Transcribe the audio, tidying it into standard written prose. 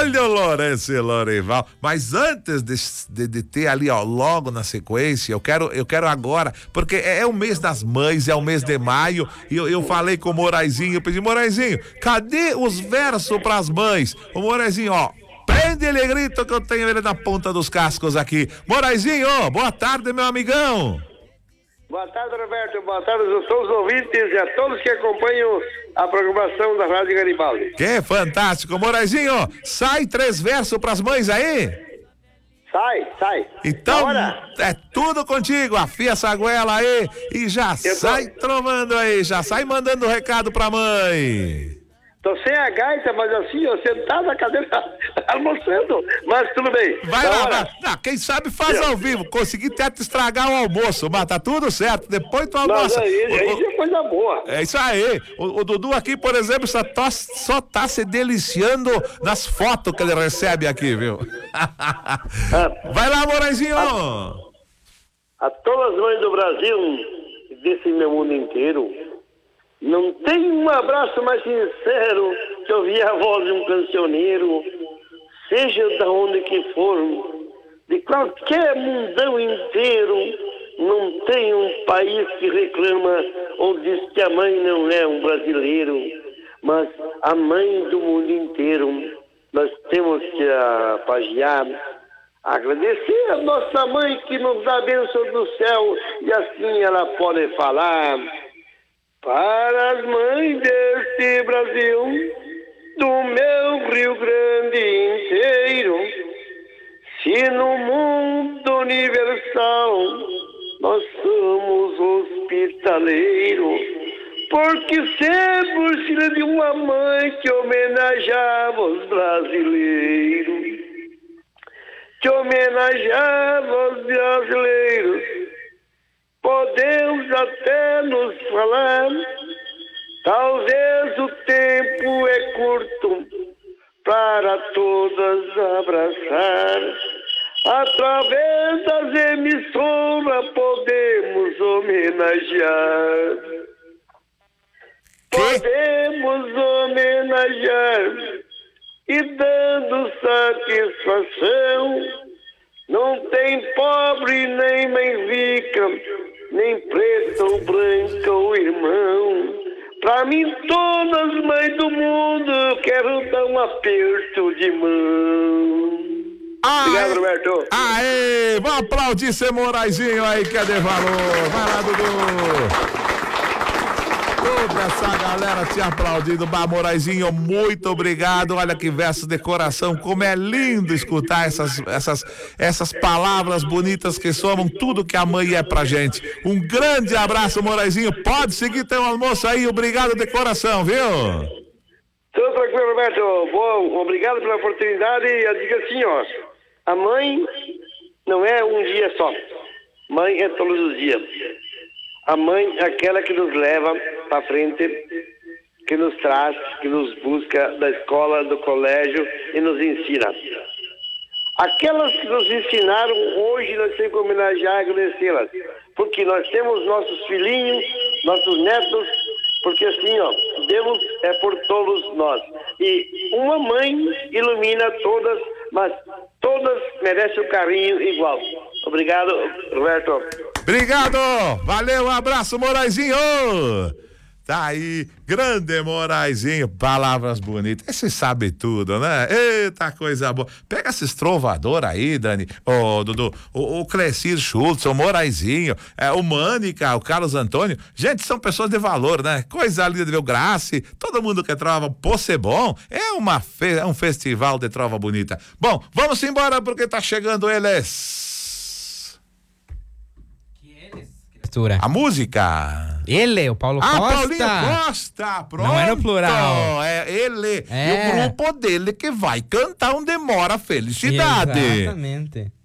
Olha o Lourenço e Lorival. Mas antes de ter ali, ó, logo na sequência, eu quero agora, porque é o mês das mães, é o mês de maio, e eu falei com o Moraizinho, eu pedi, Moraizinho, cadê os versos pras mães? O Moraizinho, ó, prende ele grito que eu tenho ele na ponta dos cascos aqui. Moraizinho, ó, boa tarde, meu amigão. Boa tarde, Roberto. Boa tarde a todos os ouvintes e a todos que acompanham a programação da Rádio Garibaldi. Que fantástico. Moraizinho, sai 3 versos pras mães aí? Sai. Então, é tudo contigo. Afia essa goela aí e já sai trovando aí, já sai mandando recado pra mãe. Tô sem a gaita, mas assim, eu sentado na cadeira almoçando, mas tudo bem. Vai lá. Não, quem sabe faz ao vivo. Consegui até te estragar o almoço, mas tá tudo certo. Depois tu almoça. Não, isso é coisa boa. É isso aí. O Dudu aqui, por exemplo, só tá se deliciando nas fotos que ele recebe aqui, viu? Vai lá, Moraizinho. A todas as mães do Brasil, desse meu mundo inteiro, não tem um abraço mais sincero que ouvir a voz de um cancioneiro, seja de onde que for, de qualquer mundão inteiro. Não tem um país que reclama ou diz que a mãe não é um brasileiro, mas a mãe do mundo inteiro. Nós temos que apagiar, agradecer a nossa mãe que nos dá a bênção do céu, e assim ela pode falar. Para as mães deste Brasil, do meu Rio Grande inteiro, se no mundo universal nós somos hospitaleiros, porque sempre filha de uma mãe que homenageava os brasileiros, podemos até nos falar, talvez o tempo é curto para todas abraçar. Através das emissoras podemos homenagear. Podemos homenagear e dando satisfação. Não tem pobre nem mãe rica, nem preta ou branca ou irmão. Pra mim, todas as mães do mundo, quero dar um aperto de mão. Obrigado, Roberto. Aê, vamos aplaudir seu Moraizinho aí, que é de valor. Vai lá, Dudu. Toda essa galera te aplaudindo. Moraizinho, muito obrigado. Olha que verso de coração, como é lindo escutar essas palavras bonitas que somam tudo que a mãe é pra gente. Um grande abraço, Moraizinho. Pode seguir teu almoço aí. Obrigado de coração, viu? Tudo tranquilo, Roberto. Bom, obrigado pela oportunidade. Eu digo assim, ó, a mãe não é um dia só. Mãe é todos os dias. A mãe é aquela que nos leva para frente, que nos traz, que nos busca da escola, do colégio e nos ensina. Aquelas que nos ensinaram, hoje nós temos que homenagear e agradecê-las, porque nós temos nossos filhinhos, nossos netos, porque assim, ó, Deus é por todos nós. E uma mãe ilumina todas, mas todas merecem o carinho igual. Obrigado, Roberto. Obrigado, valeu, um abraço, Moraizinho. Tá aí, grande Moraizinho, palavras bonitas. Esse sabe tudo, né? Eita, coisa boa. Pega esses trovadores aí, Dani, Dudu, o Clecir Schultz, o Moraizinho, o Mânica, o Carlos Antônio. Gente, são pessoas de valor, né? Coisa linda de ver o Grace, todo mundo que trova, Posse Bom, é um festival de trova bonita. Bom, vamos embora porque tá chegando eles. A música. Ele, o Paulo Costa. Paulinho Costa, pronto. Não é no plural. É ele. E o grupo dele que vai cantar um Demora Felicidade. Exatamente.